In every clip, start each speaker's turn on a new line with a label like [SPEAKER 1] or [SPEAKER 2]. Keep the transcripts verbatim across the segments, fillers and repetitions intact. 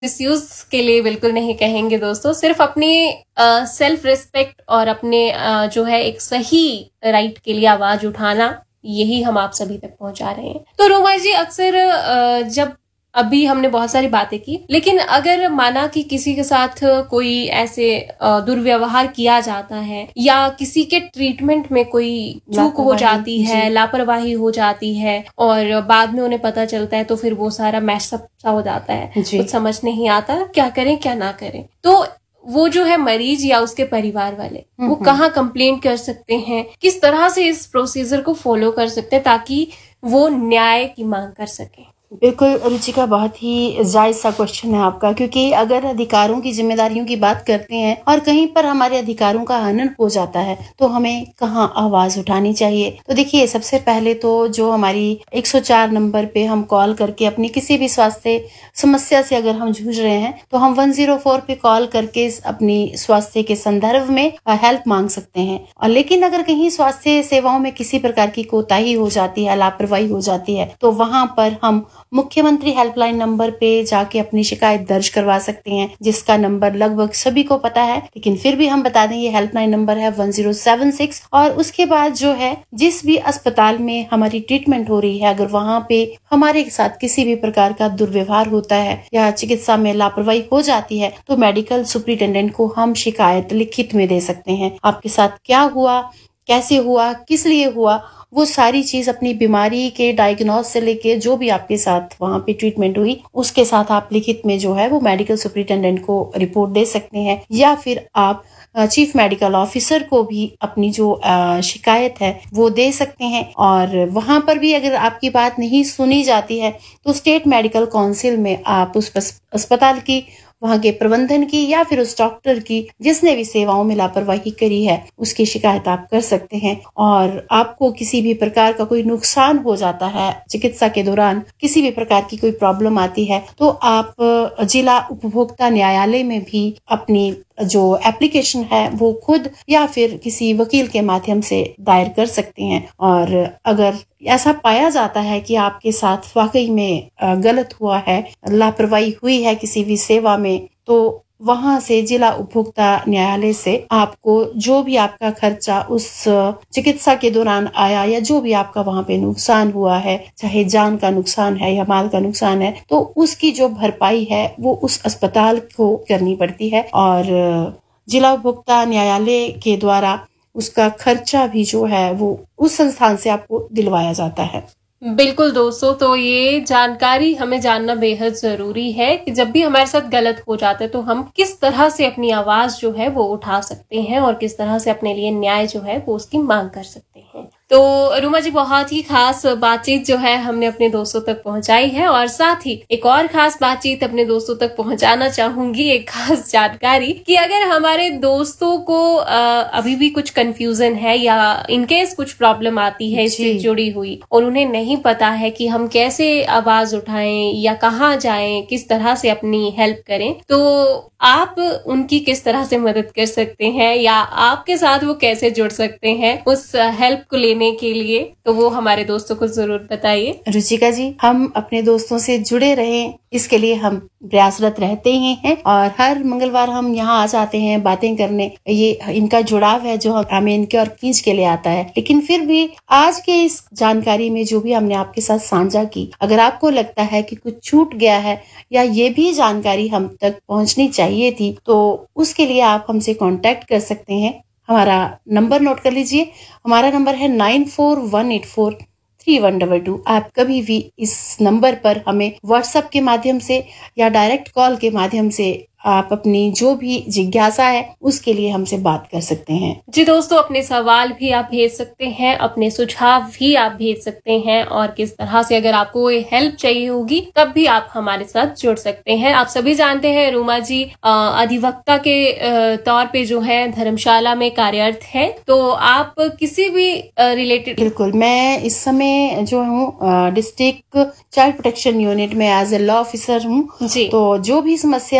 [SPEAKER 1] Misuse के लिए बिल्कुल नहीं कहेंगे दोस्तों, सिर्फ अपनी सेल्फ रिस्पेक्ट और अपने uh, जो है एक सही राइट के लिए आवाज उठाना, यही हम आप सभी तक पहुंचा रहे हैं। तो रोमा जी, अक्सर uh, जब अभी हमने बहुत सारी बातें की, लेकिन अगर माना कि किसी के साथ कोई ऐसे दुर्व्यवहार किया जाता है या किसी के ट्रीटमेंट में कोई चूक हो जाती है, लापरवाही हो जाती है और बाद में उन्हें पता चलता है, तो फिर वो सारा मैशअप सा हो जाता है, कुछ समझ नहीं आता क्या करें क्या ना करें। तो वो जो है मरीज या उसके परिवार वाले, वो कहाँ कंप्लेंट कर सकते हैं, किस तरह से इस प्रोसीजर को फॉलो कर सकते हैं ताकि वो न्याय की मांग कर सके?
[SPEAKER 2] बिल्कुल रुचिका, बहुत ही जायज सा क्वेश्चन है आपका, क्योंकि अगर अधिकारों की जिम्मेदारियों की बात करते हैं और कहीं पर हमारे अधिकारों का हनन हो जाता है तो हमें कहाँ आवाज उठानी चाहिए। तो देखिए, सबसे पहले तो जो हमारी एक सौ चार नंबर पे हम कॉल करके अपनी किसी भी स्वास्थ्य समस्या से अगर हम जूझ रहे हैं तो हम एक सौ चार पे कॉल करके अपनी स्वास्थ्य के संदर्भ में हेल्प मांग सकते हैं। और लेकिन अगर कहीं स्वास्थ्य सेवाओं में किसी प्रकार की कोताही हो जाती है, लापरवाही हो जाती है, तो वहां पर हम मुख्यमंत्री हेल्पलाइन नंबर पे जाके अपनी शिकायत दर्ज करवा सकते हैं, जिसका नंबर लगभग सभी को पता है, लेकिन फिर भी हम बता दें, ये हेल्पलाइन नंबर है वन जीरो सेवन सिक्स। और उसके बाद जो है, जिस भी अस्पताल में हमारी ट्रीटमेंट हो रही है, अगर वहाँ पे हमारे साथ किसी भी प्रकार का दुर्व्यवहार होता है या चिकित्सा में लापरवाही हो जाती है, तो मेडिकल सुपरिटेंडेंट को हम शिकायत लिखित में दे सकते हैं। आपके साथ क्या हुआ, कैसे हुआ, किस लिए हुआ, वो सारी चीज अपनी बीमारी के डायग्नोस से लेके जो भी आपके साथ वहाँ पे ट्रीटमेंट हुई, उसके साथ आप लिखित में जो है वो मेडिकल सुपरिटेंडेंट को रिपोर्ट दे सकते हैं, या फिर आप चीफ मेडिकल ऑफिसर को भी अपनी जो शिकायत है वो दे सकते हैं। और वहां पर भी अगर आपकी बात नहीं सुनी जाती है तो स्टेट मेडिकल काउंसिल में आप उस अस्पताल की, वहाँ के प्रबंधन की या फिर उस डॉक्टर की जिसने भी सेवाओं में लापरवाही करी है, उसकी शिकायत आप कर सकते हैं। और आपको किसी भी प्रकार का कोई नुकसान हो जाता है चिकित्सा के दौरान, किसी भी प्रकार की कोई प्रॉब्लम आती है, तो आप जिला उपभोक्ता न्यायालय में भी अपनी जो एप्लीकेशन है वो खुद या फिर किसी वकील के माध्यम से दायर कर सकते हैं। और अगर ऐसा पाया जाता है कि आपके साथ वाकई में गलत हुआ है, लापरवाही हुई है किसी भी सेवा में, तो वहां से जिला उपभोक्ता न्यायालय से आपको जो भी आपका खर्चा उस चिकित्सा के दौरान आया या जो भी आपका वहां पे नुकसान हुआ है, चाहे जान का नुकसान है या माल का नुकसान है, तो उसकी जो भरपाई है वो उस अस्पताल को करनी पड़ती है। और जिला उपभोक्ता न्यायालय के द्वारा उसका खर्चा भी जो है वो उस संस्थान से आपको दिलवाया जाता है।
[SPEAKER 1] बिल्कुल दोस्तों, तो ये जानकारी हमें जानना बेहद जरूरी है कि जब भी हमारे साथ गलत हो जाता है तो हम किस तरह से अपनी आवाज जो है वो उठा सकते हैं और किस तरह से अपने लिए न्याय जो है वो उसकी मांग कर सकते हैं। तो रुमा जी, बहुत ही खास बातचीत जो है हमने अपने दोस्तों तक पहुंचाई है, और साथ ही एक और खास बातचीत अपने दोस्तों तक पहुंचाना चाहूंगी, एक खास जानकारी कि अगर हमारे दोस्तों को आ, अभी भी कुछ कंफ्यूजन है या इनकेस कुछ प्रॉब्लम आती है इससे जुड़ी हुई और उन्हें नहीं पता है कि हम कैसे आवाज उठाएं या कहाँ जाएं, किस तरह से अपनी हेल्प करें, तो आप उनकी किस तरह से मदद कर सकते हैं या आपके साथ वो कैसे जुड़ सकते हैं उस हेल्प को लेने के लिए, तो वो हमारे दोस्तों को जरूर बताइए।
[SPEAKER 2] रुचिका जी, हम अपने दोस्तों से जुड़े रहें इसके लिए हम प्रयासरत रहते ही हैं, और हर मंगलवार हम यहाँ आ जाते हैं बातें करने। ये इनका जुड़ाव है जो हमें इनके और खींच के ले आता है। लेकिन फिर भी आज के इस जानकारी में जो भी हमने आपके साथ साझा की, अगर आपको लगता है कि कुछ छूट गया है या ये भी जानकारी हम तक पहुंचनी चाहिए थी, तो उसके लिए आप हमसे कांटेक्ट कर सकते हैं। हमारा नंबर नोट कर लीजिए, हमारा नंबर है nine four one eight four three one double two. आप कभी भी इस नंबर पर हमें व्हाट्सएप के माध्यम से या डायरेक्ट कॉल के माध्यम से आप अपनी जो भी जिज्ञासा है उसके लिए हमसे बात कर सकते हैं।
[SPEAKER 1] जी दोस्तों, अपने सवाल भी आप भेज सकते हैं, अपने सुझाव भी आप भेज सकते हैं, और किस तरह से अगर आपको कोई हेल्प चाहिए होगी तब भी आप हमारे साथ जुड़ सकते हैं। आप सभी जानते हैं रुमा जी अधिवक्ता के तौर पे जो है धर्मशाला में कार्यरत है, तो आप किसी भी रिलेटेड।
[SPEAKER 2] बिल्कुल, मैं इस समय जो हूँ डिस्ट्रिक्ट चाइल्ड प्रोटेक्शन यूनिट में एज ए लॉ ऑफिसर हूँ, तो जो भी समस्या इस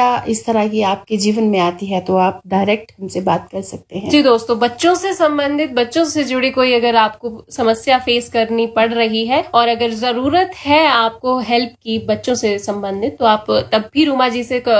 [SPEAKER 2] तरह की आपके जीवन में आती है तो आप डायरेक्ट हमसे बात कर सकते हैं।
[SPEAKER 1] जी दोस्तों, बच्चों से संबंधित, बच्चों से जुड़ी कोई अगर आपको समस्या फेस करनी पड़ रही है और अगर जरूरत है आपको हेल्प की बच्चों से संबंधित, तो आप तब भी रूमा जी से